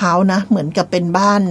เฮาส์นะเหมือนกับเป็นบ้าน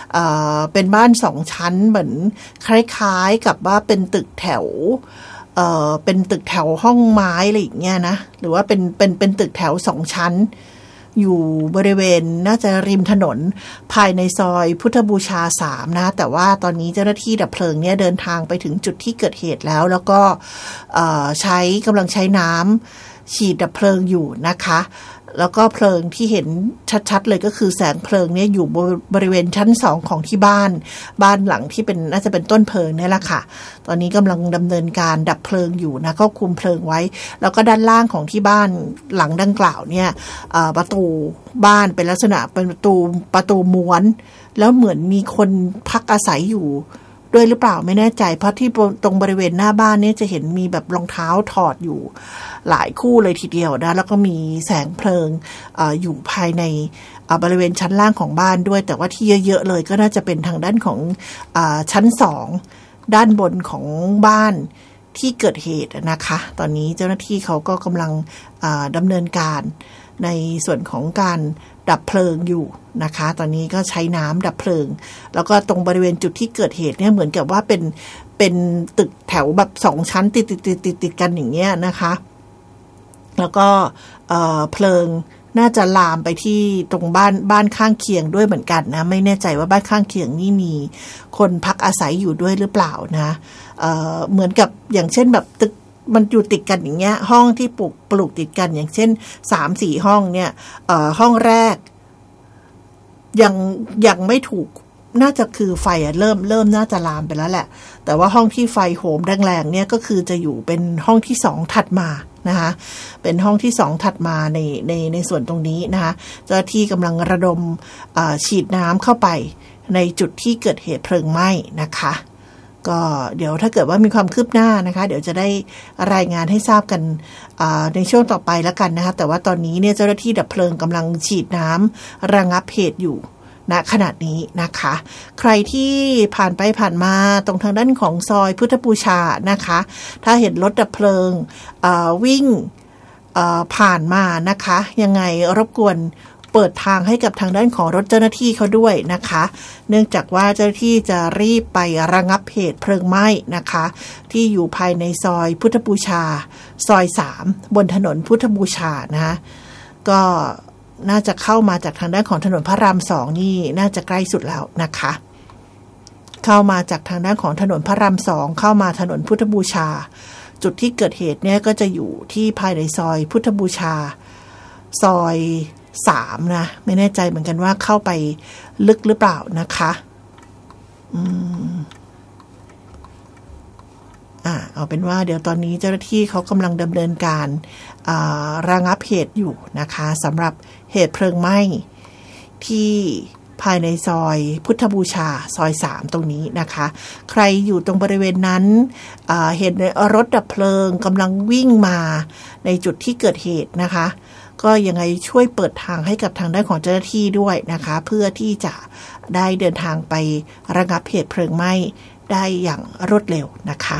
2 ชั้นเหมือนคล้ายๆกับว่าเป็นตึกแถวเป็นตึกแถวห้องไม้อะไรอย่างเงี้ยนะหรือว่าเป็นตึกแถว2 ชั้นอยู่บริเวณน่าจะริมถนนภายในซอยพุทธบูชา3นะแต่ว่าตอนนี้เจ้าหน้าที่ดับเพลิงเนี่ยเดินทางไปถึงจุดที่เกิดเหตุแล้วก็กำลังใช้น้ำฉีดดับเพลิงอยู่นะคะแล้วก็เพลิงที่เห็นชัดๆเลยก็คือแสงเพลิงเนี่ยอยู่บริเวณชั้น2ของที่บ้านหลังที่เป็นน่าจะเป็นต้นเพลิงนี่แหละค่ะตอนนี้กำลังดำเนินการดับเพลิงอยู่นะควบคุมเพลิงไว้แล้วก็ด้านล่างของที่บ้านหลังดังกล่าวเนี่ยประตูบ้านเป็นลักษณะเป็นประตูม้วนแล้วเหมือนมีคนพักอาศัยอยู่ด้วยหรือเปล่าไม่แน่ใจเพราะที่ตรงบริเวณหน้าบ้านเนี่ยจะเห็นมีแบบรองเท้าถอดอยู่หลายคู่เลยทีเดียวนะแล้วก็มีแสงเพลิงอยู่ภายในบริเวณชั้นล่างของบ้านด้วยแต่ว่าที่เยอะๆเลยก็น่าจะเป็นทางด้านของชั้น2ด้านบนของบ้านที่เกิดเหตุนะคะตอนนี้เจ้าหน้าที่เขาก็กำลังดำเนินการในส่วนของการดับเพลิงอยู่นะคะตอนนี้ก็ใช้น้ำดับเพลิงแล้วก็ตรงบริเวณจุดที่เกิดเหตุเนี่ยเหมือนกับว่าเป็นตึกแถวแบบ2 ชั้นติดกันอย่างเงี้ยนะคะแล้วก็เพลิงน่าจะลามไปที่ตรงบ้านข้างเคียงด้วยเหมือนกันนะไม่แน่ใจว่าบ้านข้างเคียงนี่มีคนพักอาศัยอยู่ด้วยหรือเปล่านะเหมือนกับอย่างเช่นแบบตึกมันอยู่ติดกันอย่างเงี้ยห้องที่ปลูกติดกันอย่างเช่น 3-4 ห้องเนี่ยห้องแรกยังไม่ถูกน่าจะคือไฟเริ่มน่าจะลามไปแล้วแหละแต่ว่าห้องที่ไฟโหมแรงๆเนี่ยก็คือจะอยู่เป็นห้องที่2ถัดมานะคะเป็นห้องที่2ถัดมาในส่วนตรงนี้นะคะเจ้าหน้าที่กำลังระดมฉีดน้ำเข้าไปในจุดที่เกิดเหตุเพลิงไหม้นะคะก็เดี๋ยวถ้าเกิดว่ามีความคืบหน้านะคะเดี๋ยวจะได้รายงานให้ทราบกันในช่วงต่อไปแล้วกันนะคะแต่ว่าตอนนี้เนี่ยเจ้าหน้าที่ดับเพลิงกำลังฉีดน้ำระงับเหตุอยู่ณขณะนี้นะคะใครที่ผ่านไปผ่านมาตรงทางด้านของซอยพุทธบูชานะคะถ้าเห็นรถดับเพลิงวิ่งผ่านมานะคะยังไงรบกวนเปิดทางให้กับทางด้านของรถเจ้าหน้าที่เขาด้วยนะคะเนื่องจากว่าเจ้าหน้าที่จะรีบไประงับเหตุเพลิงไหม้นะคะที่อยู่ภายในซอยพุทธบูชาซอย3บนถนนพุทธบูชานะก็น่าจะเข้ามาจากทางด้านของถนนพระราม2นี่น่าจะใกล้สุดแล้วนะคะเข้ามาจากทางด้านของถนนพระราม2เข้ามาถนนพุทธบูชาจุดที่เกิดเหตุเนี่ยก็จะอยู่ที่ภายในซอยพุทธบูชาซอย3นะไม่แน่ใจเหมือนกันว่าเข้าไปลึกหรือเปล่านะคะเอาเป็นว่าเดี๋ยวตอนนี้เจ้าหน้าที่เขากำลังดำเนินการระงับเหตุอยู่นะคะสำหรับเหตุเพลิงไหม้ที่ภายในซอยพุทธบูชาซอย3ตรงนี้นะคะใครอยู่ตรงบริเวณนั้นเห็นรถดับเพลิงกำลังวิ่งมาในจุดที่เกิดเหตุนะคะก็ยังไงช่วยเปิดทางให้กับทางด้านของเจ้าหน้าที่ด้วยนะคะเพื่อที่จะได้เดินทางไประงับเหตุเพลิงไหม้ได้อย่างรวดเร็วนะคะ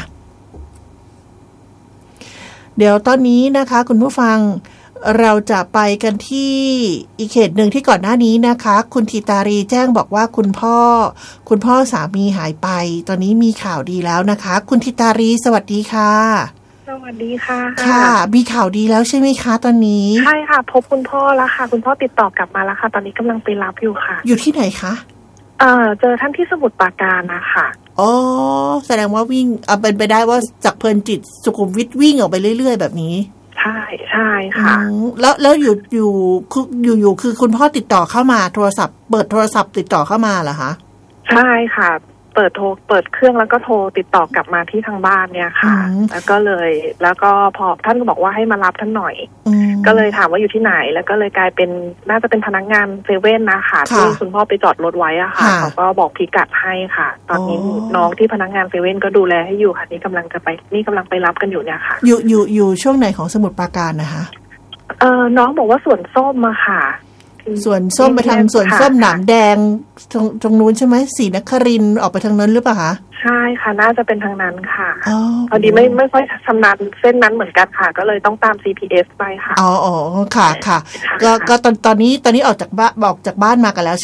เดี๋ยวตอนนี้นะคะคุณผู้ฟังเราจะไปกันที่อีกเขตหนึ่งที่ก่อนหน้านี้นะคะคุณธิตารีแจ้งบอกว่าคุณพ่อสามีหายไปตอนนี้มีข่าวดีแล้วนะคะคุณธิตารีสวัสดีค่ะสวัสดีค่ะค่ะมีข่าวดีแล้วใช่ไหมคะตอนนี้ใช่ค่ะพบคุณพ่อแล้วค่ะคุณพ่อติดต่อกลับมาแล้วค่ะตอนนี้กำลังไปรับอยู่ค่ะอยู่ที่ไหนคะเจอท่านที่สมุทรปราการนะคะอ๋อแสดงว่าวิ่งเป็นไปได้ว่าจากเพลินจิตสุขุมวิทวิ่งออกไปเรื่อยๆแบบนี้ใช่ค่ะแล้วอยู่คือคุณพ่อติดต่อเข้ามาโทรศัพท์เปิดโทรศัพท์ติดต่อเข้ามาเหรอคะใช่ค่ะเปิดเครื่องแล้วก็โทรติดต่อกลับมาที่ทางบ้านเนี่ยค่ะแล้วก็พอท่านก็บอกว่าให้มารับท่านหน่อยก็เลยถามว่าอยู่ที่ไหนแล้วก็เลยกลายเป็นน่าจะเป็นพนักงานเซเว่นนะคะที่คุณพ่อไปจอดรถไว้อะค่ะเขาก็บอกพิกัดให้ค่ะตอนนี้น้องที่พนักงานเซเว่นก็ดูแลให้อยู่ค่ะนี่กำลังไปรับกันอยู่เนี่ยค่ะอยู่ช่วงไหนของสมุทรปราการนะคะน้องบอกว่าสวนส้มอะค่ะส่วนส้มไปทางส่วนส้มหนามแดงตรงนู้นใช่ไหมศรีนครินทร์ออกไปทางนั้นหรือเปล่าคะใช่ค่ะน่าจะเป็นทางนั้นค่ะพอดีไม่ค่อยชำนาญเส้นนั้นเหมือนกันค่ะก็เลยต้องตาม GPS ไปค่ะอ๋อค่ะก็ตอนนี้ออกจากบ้านมากันแล้ว